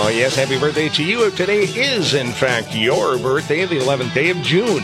Oh, yes, happy birthday to you. Today is, in fact, your birthday, the 11th day of June.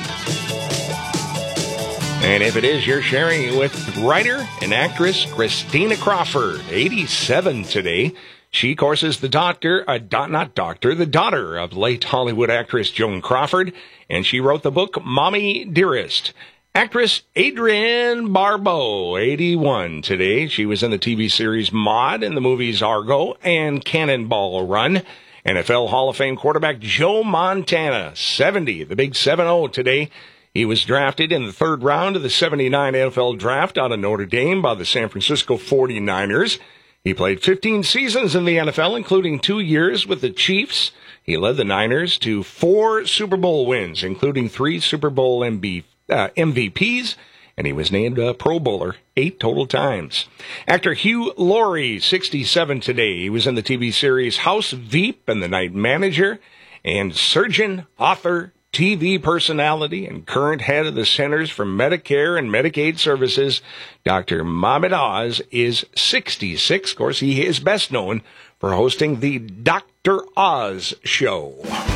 And if it is, you're sharing it with writer and actress Christina Crawford, 87 today. She, of course, is the daughter of late Hollywood actress Joan Crawford, and she wrote the book Mommy Dearest. Actress Adrienne Barbeau, 81 today. She was in the TV series Maude and the movies Argo and Cannonball Run. NFL Hall of Fame quarterback Joe Montana, 70, the big 7-0 today. He was drafted in the third round of the 79 NFL draft out of Notre Dame by the San Francisco 49ers. He played 15 seasons in the NFL, including 2 years with the Chiefs. He led the Niners to 4 Super Bowl wins, including 3 Super Bowl MVPs, and he was named a Pro Bowler 8 total times. Actor Hugh Laurie, 67 today. He was in the TV series House Veep and The Night Manager, and surgeon, author, TV personality, and current head of the Centers for Medicare and Medicaid Services, Dr. Mohamed Oz, is 66. Of course, he is best known for hosting the Dr. Oz Show.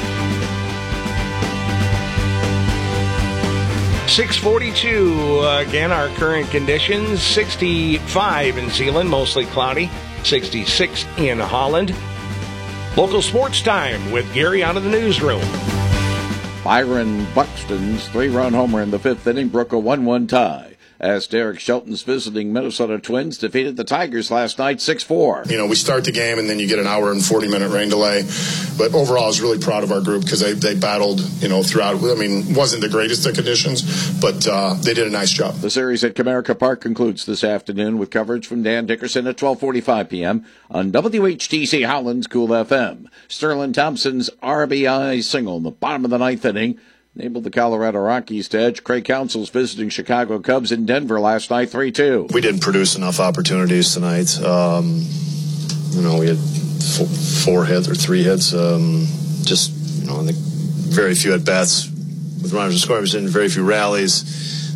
6:42, again, our current conditions, 65 in Zeeland, mostly cloudy, 66 in Holland. Local sports time with Gary out of the newsroom. Byron Buxton's 3-run homer in the 5th inning broke a 1-1 tie, as Derek Shelton's visiting Minnesota Twins defeated the Tigers last night 6-4. You know, we start the game and then you get an hour and 40-minute rain delay. But overall, I was really proud of our group because they battled, throughout. I mean, wasn't the greatest of conditions, but they did a nice job. The series at Comerica Park concludes this afternoon with coverage from Dan Dickerson at 12:45 p.m. on WHTC Howland's Cool FM. Sterling Thompson's RBI single in the bottom of the 9th inning enabled the Colorado Rockies to edge Craig Counsell's visiting Chicago Cubs in Denver last night 3-2. We didn't produce enough opportunities tonight. We had 4 hits or 3 hits. In the very few at bats with runners in scoring position, very few rallies.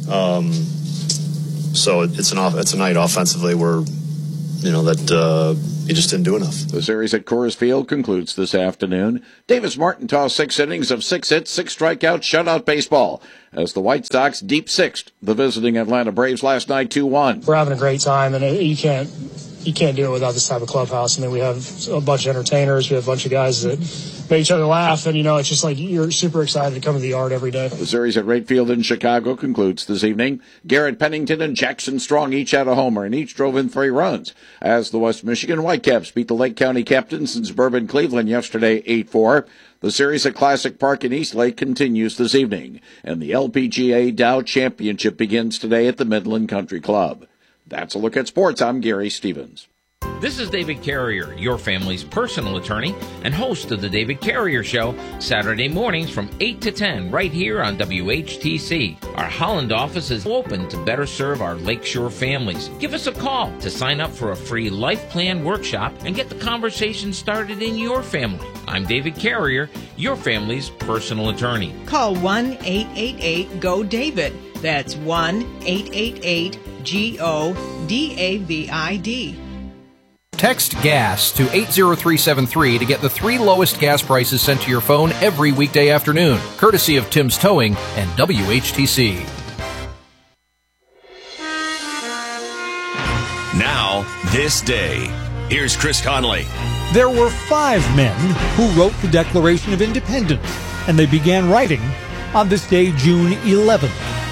So it's a night offensively where you just didn't do enough. The series at Coors Field concludes this afternoon. Davis Martin tossed 6 innings of 6 hits, 6 strikeouts, shutout baseball, as the White Sox deep-sixed the visiting Atlanta Braves last night 2-1. We're having a great time, and you can't do it without this type of clubhouse. I mean, we have a bunch of entertainers. We have a bunch of guys that make each other laugh, and, it's just like you're super excited to come to the yard every day. The series at Wright Field in Chicago concludes this evening. Garrett Pennington and Jackson Strong each had a homer, and each drove in 3 runs, as the West Michigan Whitecaps beat the Lake County Captains in suburban Cleveland yesterday 8-4. The series at Classic Park in Eastlake continues this evening, and the LPGA Dow Championship begins today at the Midland Country Club. That's a look at sports. I'm Gary Stevens. This is David Carrier, your family's personal attorney and host of The David Carrier Show, Saturday mornings from 8 to 10 right here on WHTC. Our Holland office is open to better serve our Lakeshore families. Give us a call to sign up for a free life plan workshop and get the conversation started in your family. I'm David Carrier, your family's personal attorney. Call 1-888-GO-DAVID. That's 1-888-GO-DAVID. Text GAS to 80373 to get the 3 lowest gas prices sent to your phone every weekday afternoon, courtesy of Tim's Towing and WHTC. Now, this day. Here's Chris Conley. There were 5 men who wrote the Declaration of Independence, and they began writing on this day, June 11th.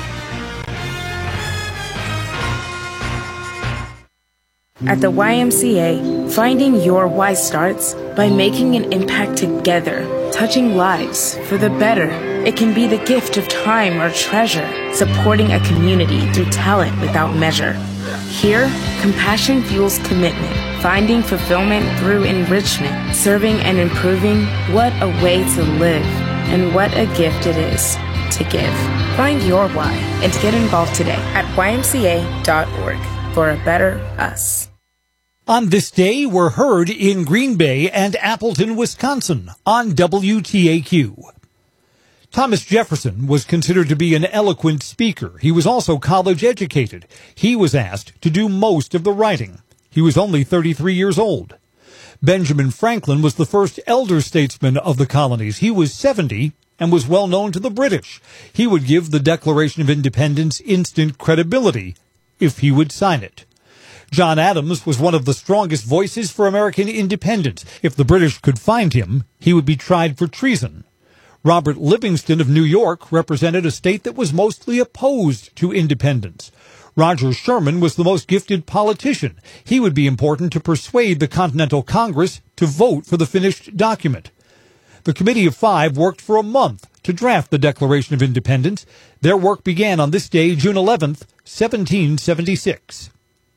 At the YMCA, finding your why starts by making an impact together, touching lives for the better. It can be the gift of time or treasure, supporting a community through talent without measure. Here, compassion fuels commitment, finding fulfillment through enrichment, serving and improving. What a way to live, and what a gift it is to give. Find your why and get involved today at ymca.org for a better us. On this day, we're heard in Green Bay and Appleton, Wisconsin on WTAQ. Thomas Jefferson was considered to be an eloquent speaker. He was also college educated. He was asked to do most of the writing. He was only 33 years old. Benjamin Franklin was the first elder statesman of the colonies. He was 70 and was well known to the British. He would give the Declaration of Independence instant credibility if he would sign it. John Adams was one of the strongest voices for American independence. If the British could find him, he would be tried for treason. Robert Livingston of New York represented a state that was mostly opposed to independence. Roger Sherman was the most gifted politician. He would be important to persuade the Continental Congress to vote for the finished document. The Committee of Five worked for a month to draft the Declaration of Independence. Their work began on this day, June 11th, 1776.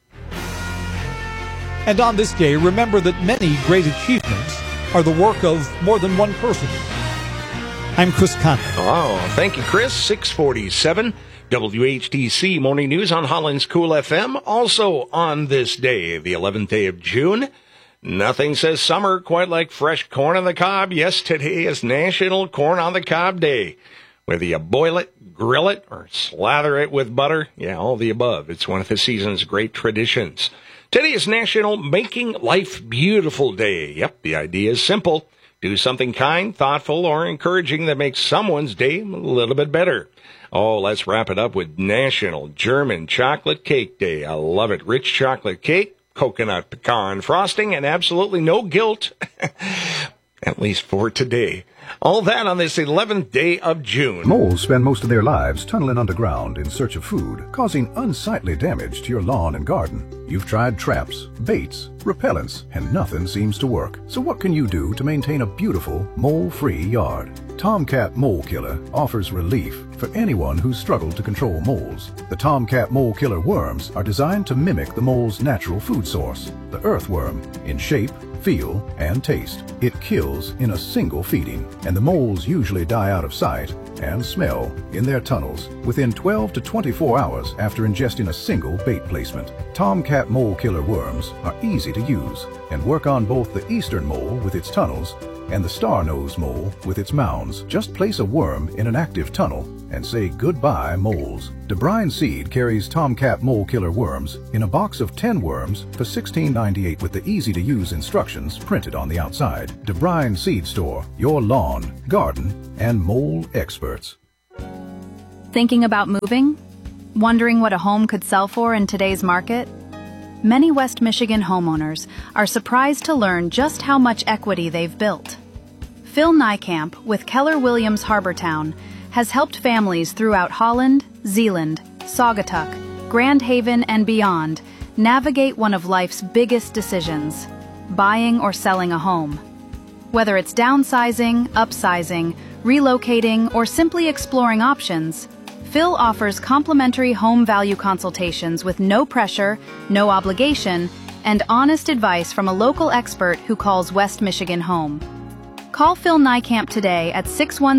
And on this day, remember that many great achievements are the work of more than one person. I'm Chris Conlon. Oh, thank you, Chris. 647 WHTC Morning News on Holland's Cool FM. Also on this day, the 11th day of June, nothing says summer quite like fresh corn on the cob. Yes, today is National Corn on the Cob Day. Whether you boil it, grill it, or slather it with butter, yeah, all the above. It's one of the season's great traditions. Today is National Making Life Beautiful Day. Yep, the idea is simple. Do something kind, thoughtful, or encouraging that makes someone's day a little bit better. Oh, let's wrap it up with National German Chocolate Cake Day. I love it. Rich chocolate cake, coconut pecan frosting, and absolutely no guilt, at least for today. All that on this 11th day of June. Moles spend most of their lives tunneling underground in search of food, causing unsightly damage to your lawn and garden. You've tried traps, baits, repellents, and nothing seems to work. So what can you do to maintain a beautiful, mole-free yard? Tomcat Mole Killer offers relief for anyone who's struggled to control moles. The Tomcat Mole Killer worms are designed to mimic the mole's natural food source, the earthworm, in shape, feel, and taste. It kills in a single feeding, and the moles usually die out of sight and smell in their tunnels within 12 to 24 hours after ingesting a single bait placement. Tomcat Mole Killer worms are easy to use and work on both the eastern mole with its tunnels and the star-nosed mole with its mounds. Just place a worm in an active tunnel and say goodbye moles. DeBrine Seed carries Tomcat Mole Killer worms in a box of 10 worms for $16.98 with the easy-to-use instructions printed on the outside. DeBrine Seed Store, your lawn, garden, and mole experts. Thinking about moving? Wondering what a home could sell for in today's market? Many West Michigan homeowners are surprised to learn just how much equity they've built. Phil Niekamp with Keller Williams Harbortown has helped families throughout Holland, Zeeland, Saugatuck, Grand Haven, and beyond navigate one of life's biggest decisions, buying or selling a home. Whether it's downsizing, upsizing, relocating, or simply exploring options, Phil offers complimentary home value consultations with no pressure, no obligation, and honest advice from a local expert who calls West Michigan home. Call Phil Niekamp today at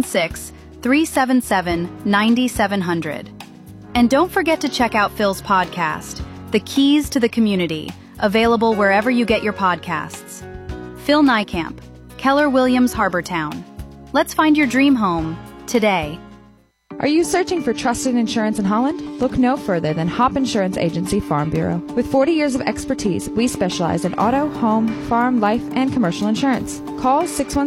616-377-9700. And don't forget to check out Phil's podcast, The Keys to the Community, available wherever you get your podcasts. Phil Niekamp, Keller Williams Harbortown. Let's find your dream home today. Are you searching for trusted insurance in Holland? Look no further than Hop Insurance Agency Farm Bureau. With 40 years of expertise, we specialize in auto, home, farm, life, and commercial insurance. Call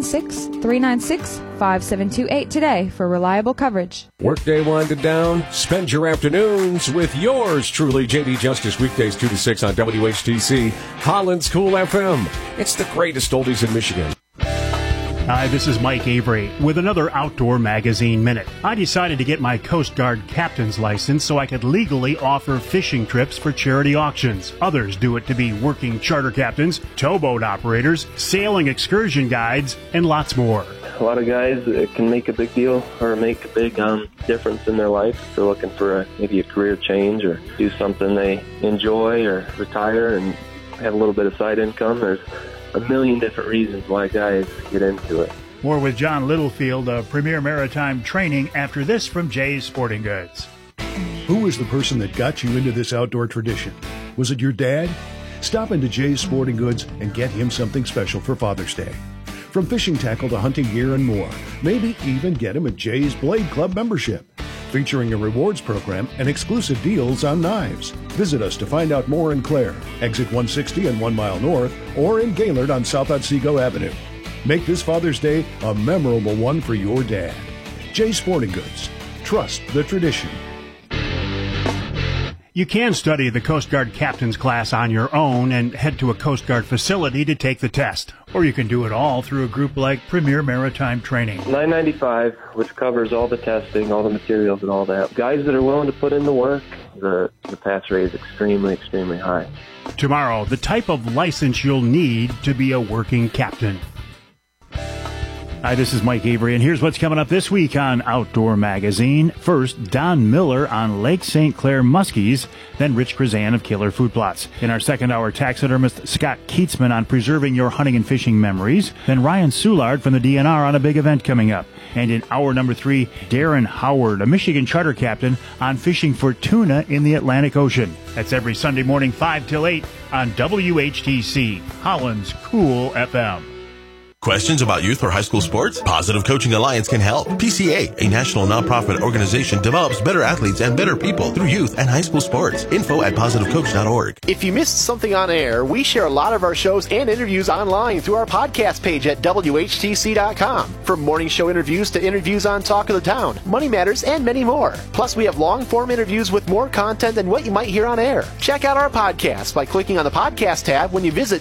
616-396-5728 today for reliable coverage. Workday winded down? Spend your afternoons with yours truly, J.D. Justice, weekdays 2 to 6 on WHTC, Holland's Cool FM. It's the greatest oldies in Michigan. Hi, this is Mike Avery with another Outdoor Magazine Minute. I decided to get my Coast Guard captain's license so I could legally offer fishing trips for charity auctions. Others do it to be working charter captains, towboat operators, sailing excursion guides, and lots more. A lot of guys, it can make a big deal or make a big difference in their life if they're looking for maybe a career change or do something they enjoy or retire and have a little bit of side income. There's a million different reasons why guys get into it. More with John Littlefield of Premier Maritime Training after this from Jay's Sporting Goods. Who was the person that got you into this outdoor tradition? Was it your dad? Stop into Jay's Sporting Goods and get him something special for Father's Day. From fishing tackle to hunting gear and more. Maybe even get him a Jay's Blade Club membership. featuring a rewards program and exclusive deals on knives. Visit us to find out more in Clare, exit 160 and 1 mile north, or in Gaylord on South Otsego Avenue. Make this Father's Day a memorable one for your dad. Jay's Sporting Goods. Trust the tradition. You can study the Coast Guard Captain's class on your own and head to a Coast Guard facility to take the test. Or you can do it all through a group like Premier Maritime Training. $9.95, which covers all the testing, all the materials, and all that. Guys that are willing to put in the work, the pass rate is extremely, extremely high. Tomorrow, the type of license you'll need to be a working captain. Hi, this is Mike Avery, and here's what's coming up this week on Outdoor Magazine. First, Don Miller on Lake St. Clair muskies, then Rich Krizan of Killer Food Plots. In our second hour, taxidermist Scott Keatsman on preserving your hunting and fishing memories, then Ryan Soulard from the DNR on a big event coming up. And in hour number 3, Darren Howard, a Michigan charter captain, on fishing for tuna in the Atlantic Ocean. That's every Sunday morning 5 till 8 on WHTC, Holland's Cool FM. Questions about youth or high school sports? Positive Coaching Alliance can help. PCA, a national nonprofit organization, develops better athletes and better people through youth and high school sports. Info at positivecoach.org. If you missed something on air, we share a lot of our shows and interviews online through our podcast page at WHTC.com. From morning show interviews to interviews on Talk of the Town, Money Matters, and many more. Plus, we have long-form interviews with more content than what you might hear on air. Check out our podcast by clicking on the podcast tab when you visit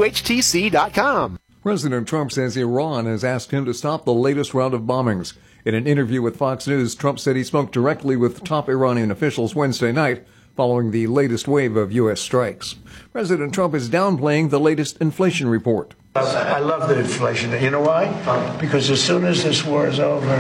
WHTC.com. President Trump says Iran has asked him to stop the latest round of bombings. In an interview with Fox News, Trump said he spoke directly with top Iranian officials Wednesday night following the latest wave of U.S. strikes. President Trump is downplaying the latest inflation report. I love the inflation. You know why? Because as soon as this war is over,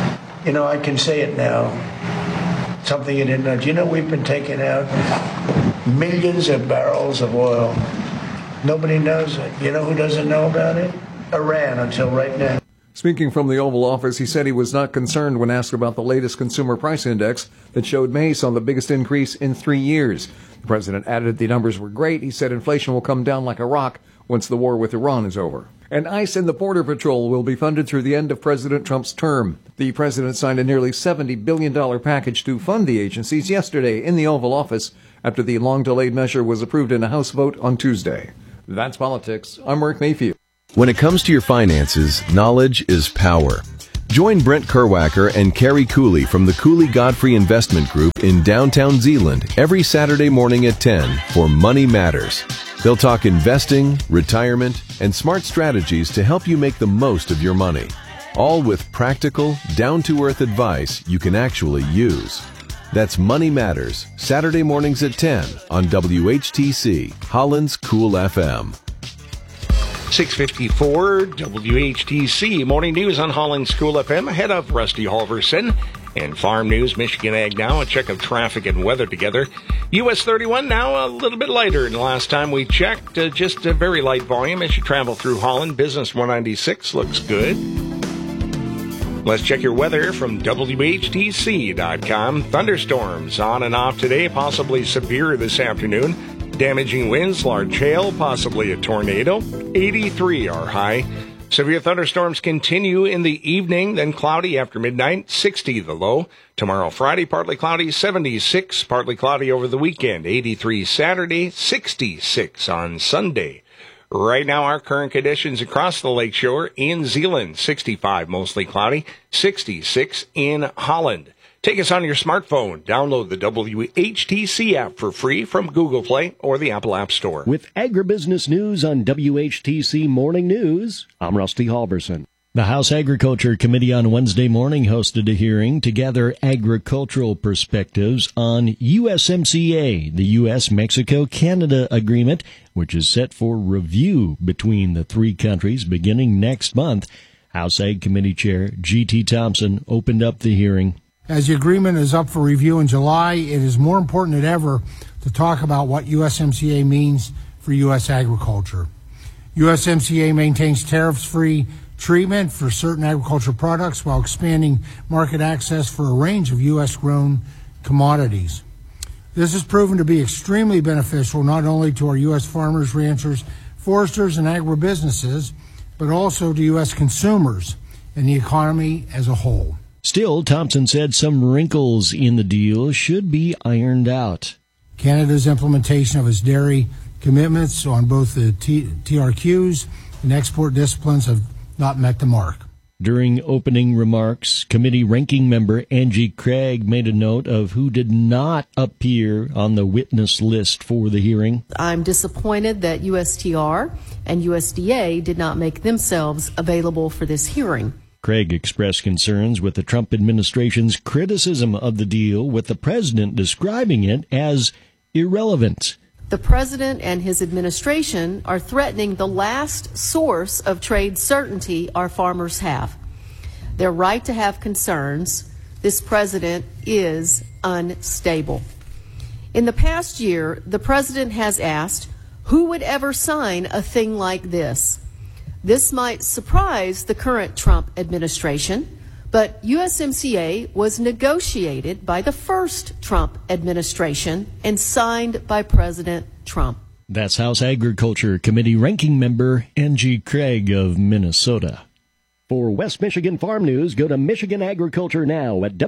I can say it now. Something you didn't know. Do you know we've been taking out millions of barrels of oil? Nobody knows it. You know who doesn't know about it? Iran, until right now. Speaking from the Oval Office, he said he was not concerned when asked about the latest consumer price index that showed May saw the biggest increase in 3 years. The president added the numbers were great. He said inflation will come down like a rock once the war with Iran is over. And ICE and the Border Patrol will be funded through the end of President Trump's term. The president signed a nearly $70 billion package to fund the agencies yesterday in the Oval Office after the long-delayed measure was approved in a House vote on Tuesday. That's politics. I'm Mark Mayfield. When it comes to your finances, knowledge is power. Join Brent Kerwacker and Carrie Cooley from the Cooley Godfrey Investment Group in downtown Zeeland every Saturday morning at 10 for Money Matters. They'll talk investing, retirement, and smart strategies to help you make the most of your money. All with practical, down-to-earth advice you can actually use. That's Money Matters, Saturday mornings at 10 on WHTC, Holland's Cool FM. 654 WHTC Morning News on Holland's Cool FM ahead of Rusty Halverson. And Farm News, Michigan Ag Now, a check of traffic and weather together. US 31 now a little bit lighter than the last time we checked. Just a very light volume as you travel through Holland. Business 196 looks good. Let's check your weather from WHTC.com. Thunderstorms on and off today, possibly severe this afternoon. Damaging winds, large hail, possibly a tornado. 83 our high. Severe thunderstorms continue in the evening, then cloudy after midnight. 60 the low. Tomorrow, Friday, partly cloudy. 76, partly cloudy over the weekend. 83 Saturday, 66 on Sunday. Right now, our current conditions across the lakeshore in Zeeland, 65, mostly cloudy, 66 in Holland. Take us on your smartphone. Download the WHTC app for free from Google Play or the Apple App Store. With agribusiness news on WHTC Morning News, I'm Rusty Halverson. The House Agriculture Committee on Wednesday morning hosted a hearing to gather agricultural perspectives on USMCA, the U.S.-Mexico-Canada agreement, which is set for review between the three countries beginning next month. House Ag Committee Chair G.T. Thompson opened up the hearing. As the agreement is up for review in July, it is more important than ever to talk about what USMCA means for U.S. agriculture. USMCA maintains tariff-free treatment for certain agricultural products while expanding market access for a range of U.S.-grown commodities. This has proven to be extremely beneficial not only to our U.S. farmers, ranchers, foresters, and agribusinesses, but also to U.S. consumers and the economy as a whole. Still, Thompson said some wrinkles in the deal should be ironed out. Canada's implementation of its dairy commitments on both the TRQs and export disciplines have not met the mark. During opening remarks, committee ranking member Angie Craig made a note of who did not appear on the witness list for the hearing. I'm disappointed that USTR and USDA did not make themselves available for this hearing. Craig expressed concerns with the Trump administration's criticism of the deal, with the president describing it as irrelevant. The president and his administration are threatening the last source of trade certainty our farmers have. Their right to have concerns. This president is unstable. In the past year, the president has asked, who would ever sign a thing like this? This might surprise the current Trump administration, but USMCA was negotiated by the first Trump administration and signed by President Trump. That's House Agriculture Committee ranking member Angie Craig of Minnesota. For West Michigan Farm News, go to Michigan Agriculture Now at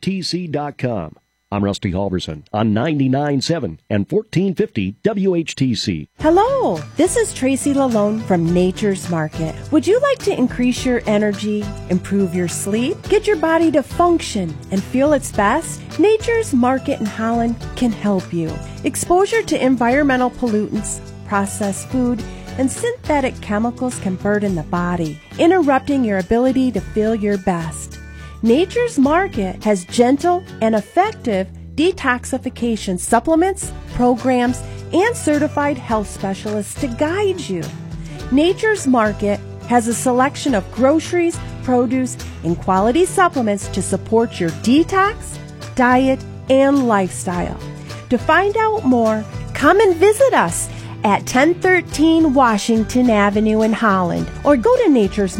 WHTC.com. I'm Rusty Halverson on 99.7 and 1450 WHTC. Hello, this is Tracy Lalone from Nature's Market. Would you like to increase your energy, improve your sleep, get your body to function and feel its best? Nature's Market in Holland can help you. Exposure to environmental pollutants, processed food, and synthetic chemicals can burden the body, interrupting your ability to feel your best. Nature's Market has gentle and effective detoxification supplements, programs, and certified health specialists to guide you. Nature's Market has a selection of groceries, produce, and quality supplements to support your detox, diet, and lifestyle. To find out more, come and visit us at 1013 Washington Avenue in Holland, or go to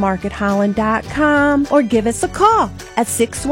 naturesmarketholland.com, or give us a call at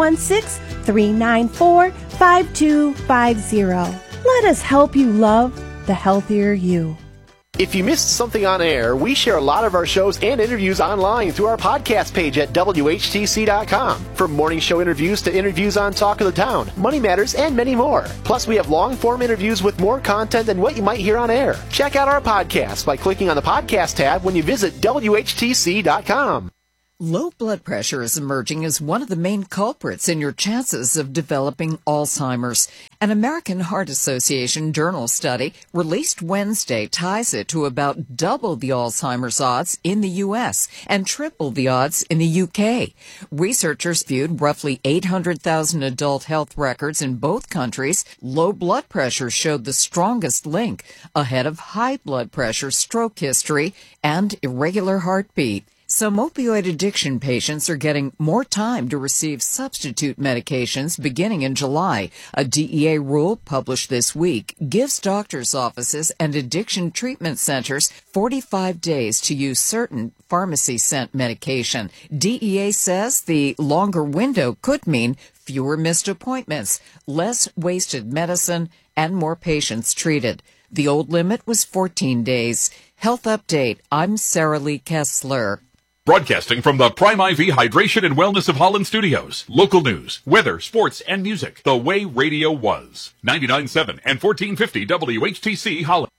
616-394-5250. Let us help you love the healthier you. If you missed something on air, we share a lot of our shows and interviews online through our podcast page at WHTC.com. From morning show interviews to interviews on Talk of the Town, Money Matters, and many more. Plus, we have long-form interviews with more content than what you might hear on air. Check out our podcast by clicking on the podcast tab when you visit WHTC.com. Low blood pressure is emerging as one of the main culprits in your chances of developing Alzheimer's. An American Heart Association journal study released Wednesday ties it to about double the Alzheimer's odds in the U.S. and triple the odds in the U.K. Researchers viewed roughly 800,000 adult health records in both countries. Low blood pressure showed the strongest link, ahead of high blood pressure, stroke history, and irregular heartbeat. Some opioid addiction patients are getting more time to receive substitute medications beginning in July. A DEA rule published this week gives doctors' offices and addiction treatment centers 45 days to use certain pharmacy-sent medication. DEA says the longer window could mean fewer missed appointments, less wasted medicine, and more patients treated. The old limit was 14 days. Health Update. I'm Sarah Lee Kessler. Broadcasting from the Prime IV Hydration and Wellness of Holland studios. Local news, weather, sports, and music. The way radio was. 99.7 and 1450 WHTC Holland.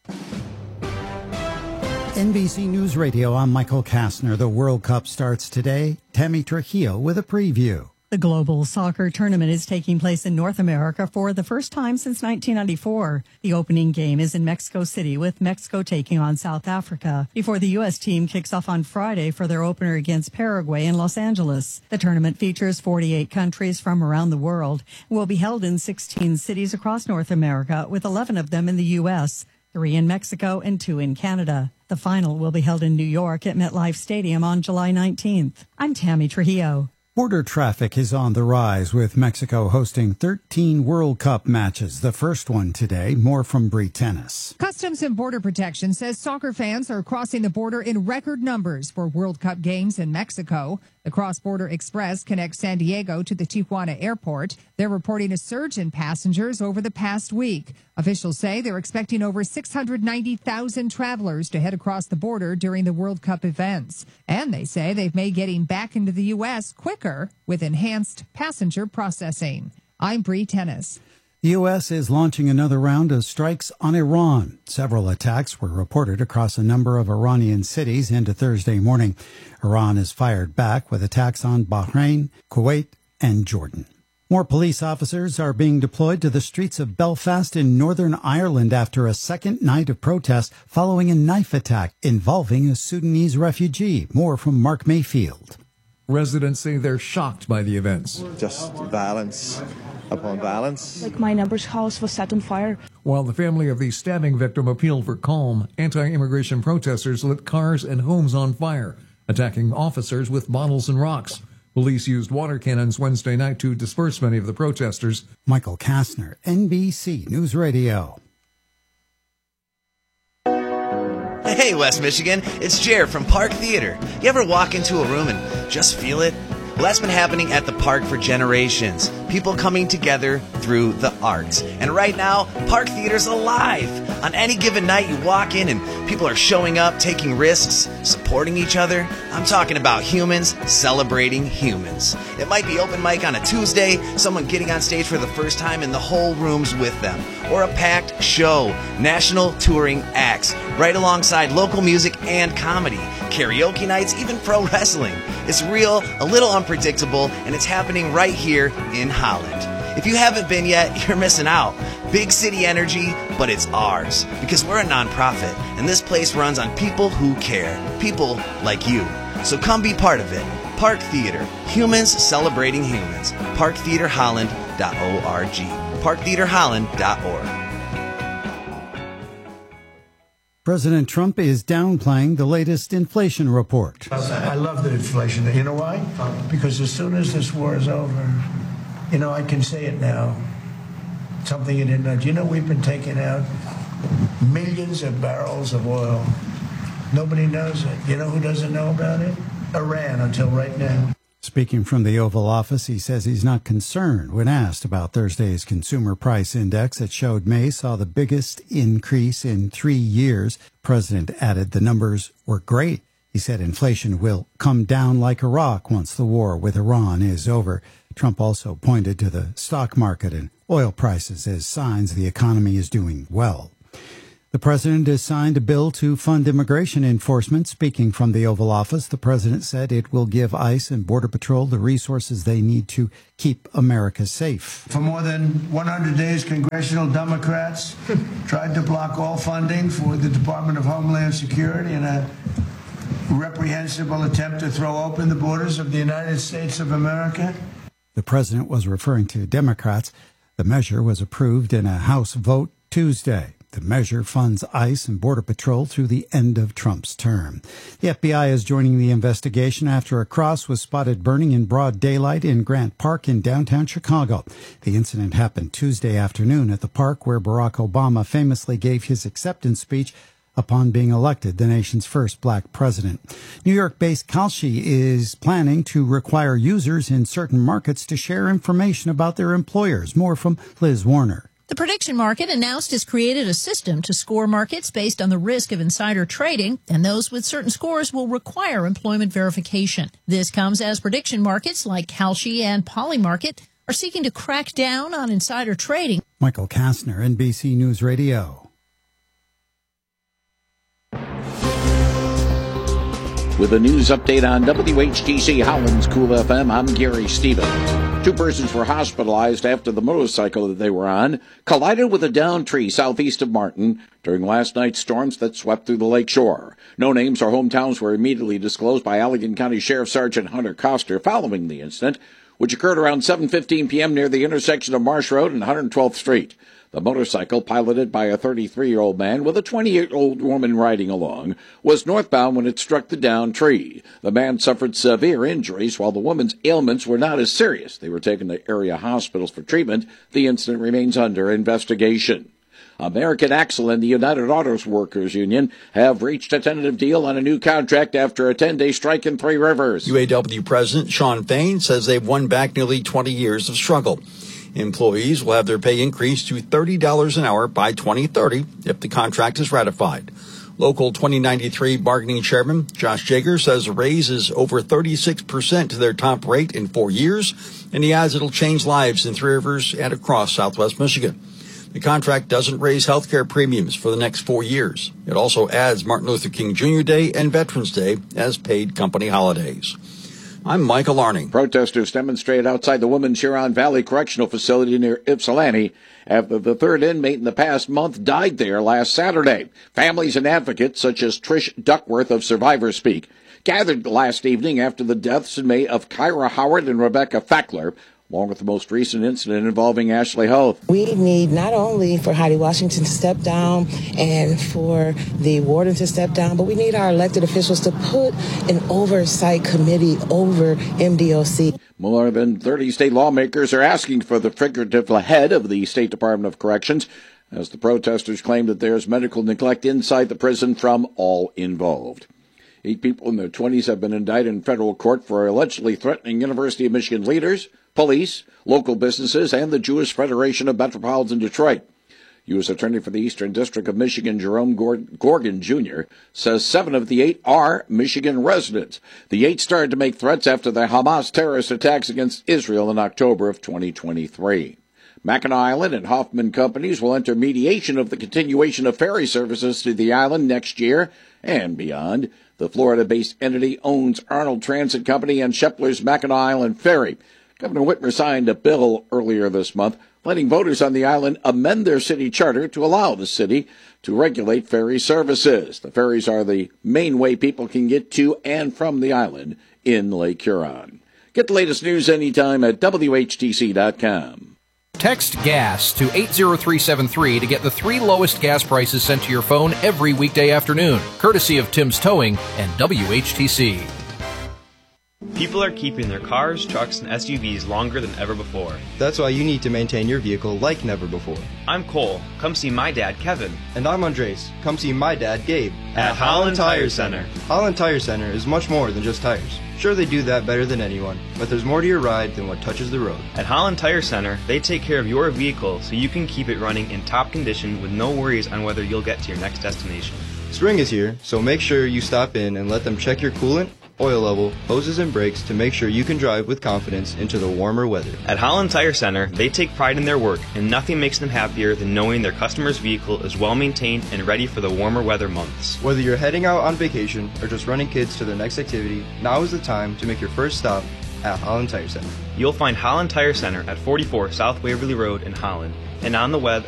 NBC News Radio, I'm Michael Kastner. The World Cup starts today. Tammy Trujillo with a preview. The global soccer tournament is taking place in North America for the first time since 1994. The opening game is in Mexico City, with Mexico taking on South Africa, before the U.S. team kicks off on Friday for their opener against Paraguay in Los Angeles. The tournament features 48 countries from around the world and will be held in 16 cities across North America, with 11 of them in the U.S., 3 in Mexico and 2 in Canada. The final will be held in New York at MetLife Stadium on July 19th. I'm Tammy Trujillo. Border traffic is on the rise, with Mexico hosting 13 World Cup matches. The first one today. More from Bree Tennis. Customs and Border Protection says soccer fans are crossing the border in record numbers for World Cup games in Mexico. The The cross-border express connects San Diego to the Tijuana airport. They're reporting a surge in passengers over the past week. Officials say they're expecting over 690,000 travelers to head across the border during the World Cup events. And they say they've made getting back into the U.S. quicker with enhanced passenger processing. I'm Bree Tennis. The U.S. is launching another round of strikes on Iran. Several attacks were reported across a number of Iranian cities into Thursday morning. Iran has fired back with attacks on Bahrain, Kuwait, and Jordan. More police officers are being deployed to the streets of Belfast in Northern Ireland after a second night of protests following a knife attack involving a Sudanese refugee. More from Mark Mayfield. Residents say they're shocked by the events. Just violence upon violence. Like my neighbor's house was set on fire. While the family of the stabbing victim appealed for calm, anti-immigration protesters lit cars and homes on fire, attacking officers with bottles and rocks. Police used water cannons Wednesday night to disperse many of the protesters. Michael Kastner, NBC News Radio. Hey, West Michigan, it's Jared from Park Theater. You ever walk into a room and just feel it? Well, that's been happening at the park for generations. People coming together through the arts. And right now, Park Theater's alive. On any given night, you walk in and people are showing up, taking risks, supporting each other. I'm talking about humans celebrating humans. It might be open mic on a Tuesday, someone getting on stage for the first time and the whole room's with them. Or a packed show, national touring acts, right alongside local music and comedy. Karaoke nights, even pro wrestling. It's real, a little unpredictable, and it's happening right here in Holland. If you haven't been yet, you're missing out. Big city energy, but it's ours. Because we're a nonprofit, and this place runs on people who care. People like you. So come be part of it. Park Theater. Humans celebrating humans. ParkTheaterHolland.org. ParkTheaterHolland.org. President Trump is downplaying the latest inflation report. I love the inflation. You know why? Because as soon as this war is over, I can say it now. Something you didn't know. Do you know we've been taking out millions of barrels of oil? Nobody knows it. You know who doesn't know about it? Iran, until right now. Speaking from the Oval Office, he says he's not concerned when asked about Thursday's consumer price index that showed May saw the biggest increase in 3 years. The president added the numbers were great. He said inflation will come down like a rock once the war with Iran is over. Trump also pointed to the stock market and oil prices as signs the economy is doing well. The president has signed a bill to fund immigration enforcement. Speaking from the Oval Office, the president said it will give ICE and Border Patrol the resources they need to keep America safe. For more than 100 days, congressional Democrats tried to block all funding for the Department of Homeland Security in a reprehensible attempt to throw open the borders of the United States of America. The president was referring to Democrats. The measure was approved in a House vote Tuesday. The measure funds ICE and Border Patrol through the end of Trump's term. The FBI is joining the investigation after a cross was spotted burning in broad daylight in Grant Park in downtown Chicago. The incident happened Tuesday afternoon at the park where Barack Obama famously gave his acceptance speech upon being elected the nation's first black president. New York-based Kalshi is planning to require users in certain markets to share information about their employers. More from Liz Warner. The prediction market announced has created a system to score markets based on the risk of insider trading, and those with certain scores will require employment verification. This comes as prediction markets like Kalshi and Polymarket are seeking to crack down on insider trading. Michael Kastner, NBC News Radio. With a news update on WHTC Holland's Cool FM, I'm Gary Stevens. 2 persons were hospitalized after the motorcycle that they were on collided with a downed tree southeast of Martin during last night's storms that swept through the lake shore. No names or hometowns were immediately disclosed by Allegan County Sheriff Sergeant Hunter Koster following the incident, which occurred around 7:15 p.m. near the intersection of Marsh Road and 112th Street. The motorcycle, piloted by a 33-year-old man with a 28-year-old woman riding along, was northbound when it struck the downed tree. The man suffered severe injuries, while the woman's ailments were not as serious. They were taken to area hospitals for treatment. The incident remains under investigation. American Axle and the United Autos Workers Union have reached a tentative deal on a new contract after a 10-day strike in Three Rivers. UAW President Sean Fain says they've won back nearly 20 years of struggle. Employees will have their pay increased to $30 an hour by 2030 if the contract is ratified. Local 2093 bargaining chairman Josh Jager says a raise is over 36% to their top rate in 4 years, and he adds it'll change lives in Three Rivers and across Southwest Michigan. The contract doesn't raise health care premiums for the next 4 years. It also adds Martin Luther King Jr. Day and Veterans Day as paid company holidays. I'm Michael Arning. Protesters demonstrated outside the Women's Huron Valley Correctional Facility near Ypsilanti after the third inmate in the past month died there last Saturday. Families and advocates such as Trish Duckworth of Survivor Speak gathered last evening after the deaths in May of Kyra Howard and Rebecca Fackler, along with the most recent incident involving Ashley Hoth. We need not only for Heidi Washington to step down and for the warden to step down, but we need our elected officials to put an oversight committee over MDOC. More than 30 state lawmakers are asking for the figurative head of the State Department of Corrections, as the protesters claim that there's medical neglect inside the prison from all involved. 8 people in their 20s have been indicted in federal court for allegedly threatening University of Michigan leaders, police, local businesses, and the Jewish Federation of Metropolitan Detroit. U.S. Attorney for the Eastern District of Michigan, Jerome Gorgon, Jr., says 7 of the 8 are Michigan residents. The 8 started to make threats after the Hamas terrorist attacks against Israel in October of 2023. Mackinac Island and Hoffman Companies will enter mediation of the continuation of ferry services to the island next year and beyond. The Florida-based entity owns Arnold Transit Company and Shepler's Mackinac Island Ferry. Governor Whitmer signed a bill earlier this month letting voters on the island amend their city charter to allow the city to regulate ferry services. The ferries are the main way people can get to and from the island in Lake Huron. Get the latest news anytime at WHTC.com. Text GAS to 80373 to get the 3 lowest gas prices sent to your phone every weekday afternoon, courtesy of Tim's Towing and WHTC. People are keeping their cars, trucks, and SUVs longer than ever before. That's why you need to maintain your vehicle like never before. I'm Cole. Come see my dad, Kevin. And I'm Andres. Come see my dad, Gabe. At Holland Tire Center. Holland Tire Center is much more than just tires. Sure, they do that better than anyone, but there's more to your ride than what touches the road. At Holland Tire Center, they take care of your vehicle so you can keep it running in top condition with no worries on whether you'll get to your next destination. Spring is here, so make sure you stop in and let them check your coolant, oil level, hoses, and brakes to make sure you can drive with confidence into the warmer weather. At Holland Tire Center, they take pride in their work, and nothing makes them happier than knowing their customer's vehicle is well maintained and ready for the warmer weather months. Whether you're heading out on vacation or just running kids to their next activity, now is the time to make your first stop at Holland Tire Center. You'll find Holland Tire Center at 44 South Waverly Road in Holland, and on the web